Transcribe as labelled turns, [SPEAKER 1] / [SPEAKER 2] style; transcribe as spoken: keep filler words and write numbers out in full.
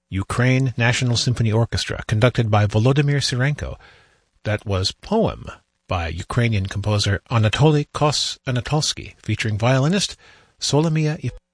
[SPEAKER 1] Ukraine National Symphony Orchestra, conducted by Volodymyr Sirenko. That was Poem by Ukrainian composer Anatoly Kos-Anatolsky, featuring violinist Solomia